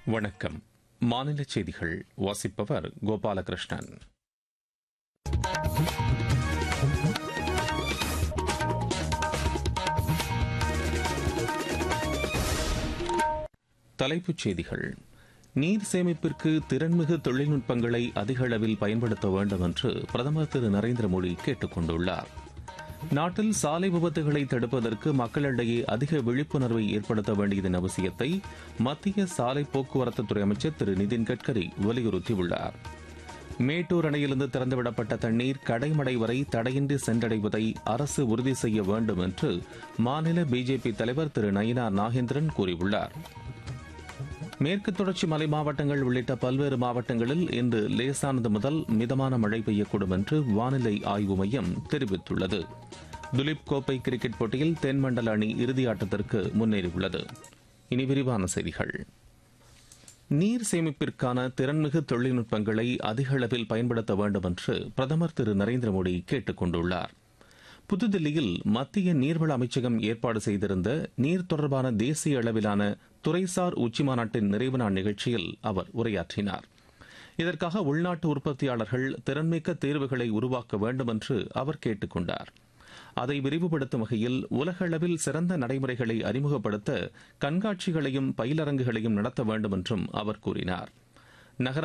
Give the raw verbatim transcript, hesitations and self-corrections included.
வணக்கம். மாநில செய்திகள் வாசிப்பவர் கோபாலகிருஷ்ணன். தலைப்புச் செய்திகள். நீர் சேமிப்பிற்கு திறன்மிகு தொழில்நுட்பங்களை அதிக அளவில் பயன்படுத்த வேண்டும் என்று பிரதமர் திரு நரேந்திர மோடி கேட்டுக் கொண்டுள்ளார். நாட்டில் சாலை விபத்துகளை தடுப்பதற்கு மக்களிடையே அதிக விழிப்புணர்வை ஏற்படுத்த வேண்டியதன் அவசியத்தை மத்திய சாலை போக்குவரத்துத்துறை அமைச்சர் திரு நிதின் கட்கரி வலியுறுத்தியுள்ளார். மேட்டூர் அணையிலிருந்து திறந்துவிடப்பட்ட தண்ணீர் கடைமடை வரை தடையின்றி சென்றடைவதை அரசு உறுதி செய்ய வேண்டும் என்று மாநில பிஜேபி தலைவர் திரு நயினார் நாகேந்திரன் கூறியுள்ளார். மேற்கு தொடர்ச்சி மலை மாவட்டங்கள் உள்ளிட்ட பல்வேறு மாவட்டங்களில் இன்று லேசானது முதல் மிதமான மழை பெய்யக்கூடும் என்று வானிலை ஆய்வு மையம் தெரிவித்துள்ளது. துலீப் கோப்பை கிரிக்கெட் போட்டியில் தென்மண்டல அணி இறுதி ஆட்டத்திற்கு முன்னேறியுள்ளது. இனி விரிவான செய்திகள். நீர் சேமிப்பிற்கான திறன்மிகு தொழில்நுட்பங்களை அதிக அளவில் பயன்படுத்த வேண்டும் என்று பிரதமர் திரு நரேந்திர மோடி கேட்டுக் கொண்டுள்ளார். புதுதில்லியில் மத்திய நீர்வள அமைச்சகம் ஏற்பாடு செய்திருந்த நீர் தொடர்பான தேசிய அளவிலான துறைசார் உச்சிமாநாட்டின் நிறைவு நாள் நிகழ்ச்சியில் அவர் உரையாற்றினார். இதற்காக உள்நாட்டு உற்பத்தியாளர்கள் திறன்மிக்க தீர்வுகளை உருவாக்க வேண்டும் என்று அவர் கேட்டுக் கொண்டார். அதை விரிவுபடுத்தும் வகையில் உலக அளவில் சிறந்த நடைமுறைகளை அறிமுகப்படுத்த கண்காட்சிகளையும் பயிலரங்குகளையும் நடத்த வேண்டும் என்றும் அவர் கூறினார். நகர